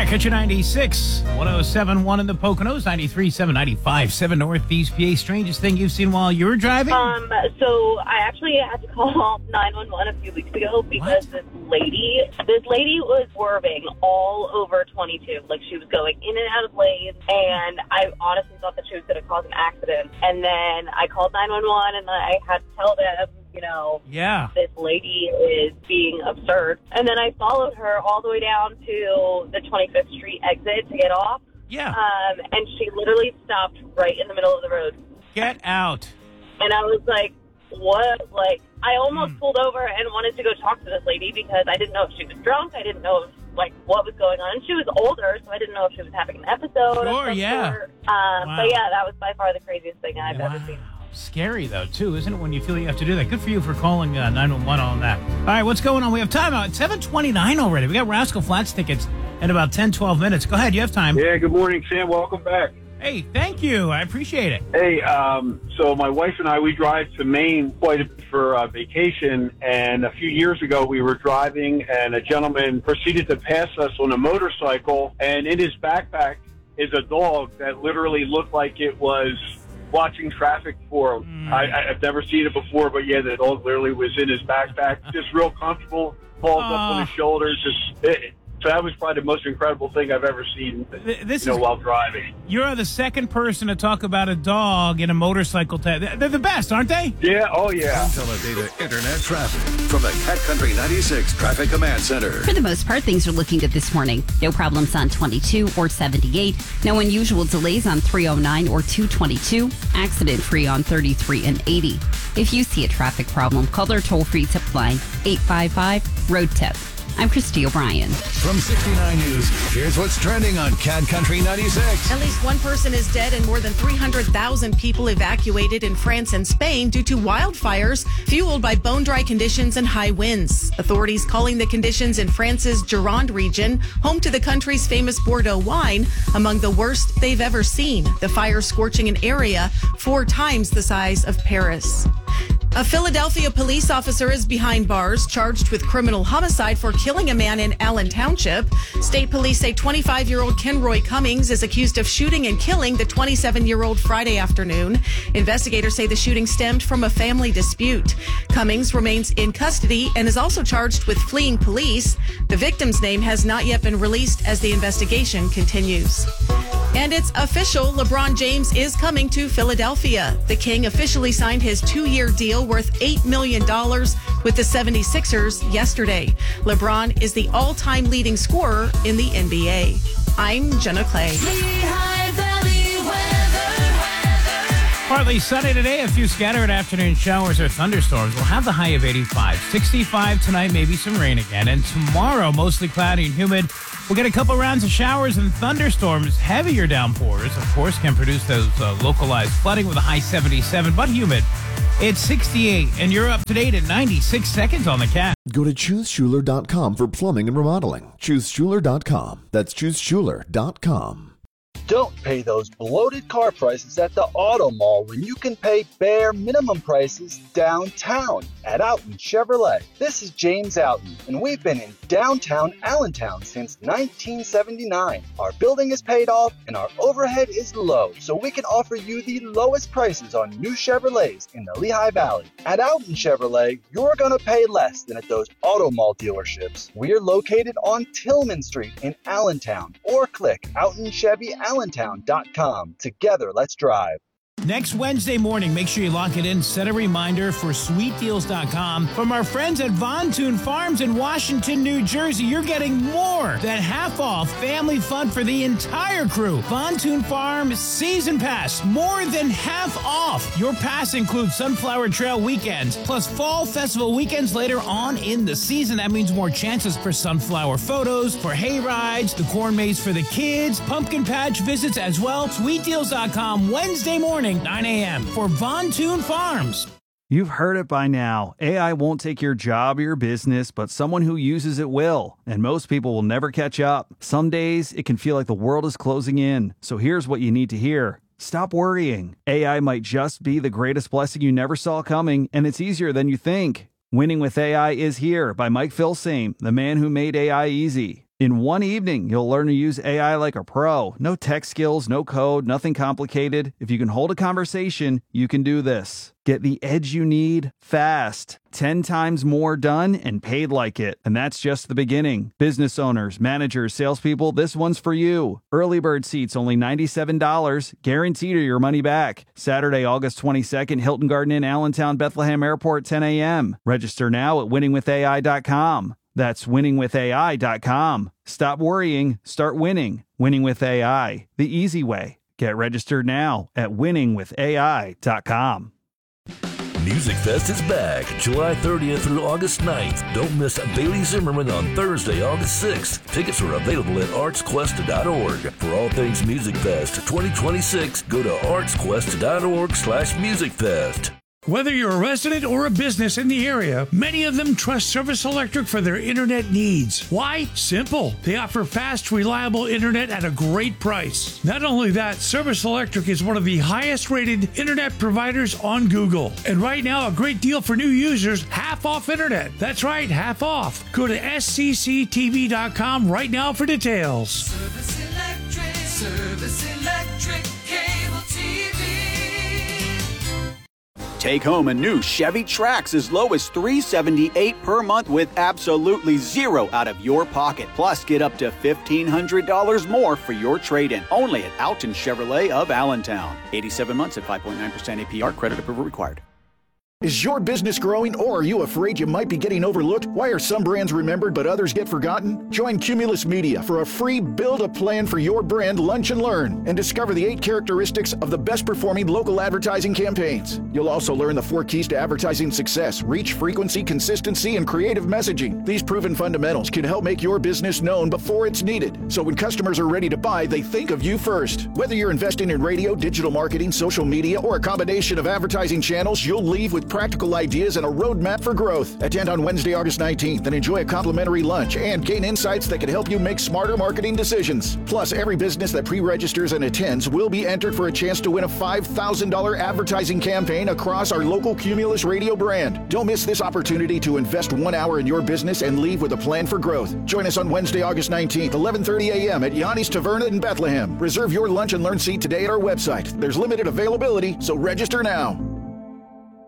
Back at you 96, 107.1 in the Poconos, 93.7, 95.7 Northeast PA. Strangest thing you've seen while you were driving? So I actually had to call 911 a few weeks ago because this lady was swerving all over 22. Like, she was going in and out of lanes, and I honestly thought that she was going to cause an accident. And then I called 911, and I had to tell them, this lady is being absurd. And then I followed her all the way down to the 25th Street exit to get off. Yeah. And she literally stopped right in the middle of the road. Get out. And I was like, what? Like, I almost pulled over and wanted to go talk to this lady because I didn't know if she was drunk. I didn't know, what was going on. And she was older, so I didn't know if she was having an episode. Sure, yeah. Sort. But yeah, that was by far the craziest thing I've ever seen. Scary, though, too, isn't it, when you feel you have to do that? Good for you for calling 911 on that. All right, what's going on? We have time out. It's 7:29 already. We got Rascal Flatts tickets in about 10, 12 minutes. Go ahead. You have time. Yeah, good morning, Sam. Welcome back. Hey, thank you. I appreciate it. Hey, so my wife and I, we drive to Maine quite a bit for vacation, and a few years ago we were driving, and a gentleman proceeded to pass us on a motorcycle, and in his backpack is a dog that literally looked like it was watching traffic for him. I've never seen it before, but yeah, the dog literally was in his backpack, just real comfortable, paws up on his shoulders. So that was probably the most incredible thing I've ever seen, while driving. You're the second person to talk about a dog in a motorcycle. They're the best, aren't they? Yeah, oh yeah. Consolidated Internet traffic from the Cat Country 96 Traffic Command Center. For the most part, things are looking good this morning. No problems on 22 or 78. No unusual delays on 309 or 222. Accident-free on 33 and 80. If you see a traffic problem, call their toll-free tip line, 855-ROAD-TIP. I'm Christy O'Brien. From 69 News, here's what's trending on Cat Country 96. At least one person is dead and more than 300,000 people evacuated in France and Spain due to wildfires fueled by bone-dry conditions and high winds. Authorities calling the conditions in France's Gironde region, home to the country's famous Bordeaux wine, among the worst they've ever seen. The fire scorching an area 4 times the size of Paris. A Philadelphia police officer is behind bars, charged with criminal homicide for killing a man in Allen Township. State police say 25-year-old Kenroy Cummings is accused of shooting and killing the 27-year-old Friday afternoon. Investigators say the shooting stemmed from a family dispute. Cummings remains in custody and is also charged with fleeing police. The victim's name has not yet been released as the investigation continues. And it's official, LeBron James is coming to Philadelphia. The King officially signed his 2-year deal worth $8 million with the 76ers yesterday. LeBron is the all-time leading scorer in the NBA. I'm Jenna Clay. Partly sunny today, a few scattered afternoon showers or thunderstorms. We'll have the high of 85. 65 tonight, maybe some rain again. And tomorrow, mostly cloudy and humid. We'll get a couple rounds of showers and thunderstorms. Heavier downpours, of course, can produce those localized flooding with a high 77, but humid. It's 68, and you're up to date at 96 seconds on the Cat. Go to ChooseSchuler.com for plumbing and remodeling. ChooseSchuler.com. That's ChooseSchuler.com. Don't pay those bloated car prices at the auto mall when you can pay bare minimum prices downtown at Alton Chevrolet. This is James Alton, and we've been in downtown Allentown since 1979. Our building is paid off and our overhead is low, so we can offer you the lowest prices on new Chevrolets in the Lehigh Valley. At Alton Chevrolet, you're going to pay less than at those auto mall dealerships. We're located on Tillman Street in Allentown, or click AltonChevyAllentown.com. Together, let's drive. Next Wednesday morning, make sure you lock it in. Set a reminder for sweetdeals.com. From our friends at Von Thun Farms in Washington, New Jersey, you're getting more than half off family fun for the entire crew. Von Thun Farms Season Pass, more than half off. Your pass includes Sunflower Trail weekends, plus Fall Festival weekends later on in the season. That means more chances for sunflower photos, for hay rides, the corn maze for the kids, pumpkin patch visits as well. Sweetdeals.com, Wednesday morning, 9 a.m. for Von Thun Farms. You've heard it by now. AI won't take your job or your business, but someone who uses it will. And most people will never catch up. Some days, it can feel like the world is closing in. So here's what you need to hear. Stop worrying. AI might just be the greatest blessing you never saw coming, and it's easier than you think. Winning with AI is Here by Mike Filsaime, the man who made AI easy. In one evening, you'll learn to use AI like a pro. No tech skills, no code, nothing complicated. If you can hold a conversation, you can do this. Get the edge you need fast. 10 times more done and paid like it. And that's just the beginning. Business owners, managers, salespeople, this one's for you. Early bird seats only $97. Guaranteed or your money back. Saturday, August 22nd, Hilton Garden Inn, Allentown, Bethlehem Airport, 10 a.m. Register now at winningwithai.com. That's winningwithai.com. Stop worrying, start winning. Winning with AI, the easy way. Get registered now at winningwithai.com. Music Fest is back July 30th through August 9th. Don't miss Bailey Zimmerman on Thursday, August 6th. Tickets are available at artsquest.org. For all things Music Fest 2026, go to artsquest.org/musicfest. Whether you're a resident or a business in the area, many of them trust Service Electric for their internet needs. Why? Simple. They offer fast, reliable internet at a great price. Not only that, Service Electric is one of the highest rated internet providers on Google. And right now, a great deal for new users, half off internet. That's right, half off. Go to scctv.com right now for details. Service Electric Cable TV. Take home a new Chevy Trax as low as $378 per month with absolutely zero out of your pocket. Plus, get up to $1,500 more for your trade-in. Only at Alton Chevrolet of Allentown. 87 months at 5.9% APR. Credit approval required. Is your business growing, or are you afraid you might be getting overlooked? Why are some brands remembered but others get forgotten? Join Cumulus Media for a free Build a Plan for Your Brand Lunch and Learn and discover the 8 characteristics of the best performing local advertising campaigns. You'll also learn the 4 keys to advertising success: reach, frequency, consistency, and creative messaging. These proven fundamentals can help make your business known before it's needed, so when customers are ready to buy, they think of you first. Whether you're investing in radio, digital marketing, social media, or a combination of advertising channels, you'll leave with practical ideas and a roadmap for growth. Attend on Wednesday, August 19th and enjoy a complimentary lunch and gain insights that can help you make smarter marketing decisions. Plus, every business that pre-registers and attends will be entered for a chance to win a $5,000 advertising campaign across our local Cumulus radio brand. Don't miss this opportunity to invest 1 hour in your business and leave with a plan for growth. Join us on Wednesday, August 19th, 11:30 a.m. at Yanni's Taverna in Bethlehem. Reserve your lunch and learn seat today at our website. There's limited availability, so register now.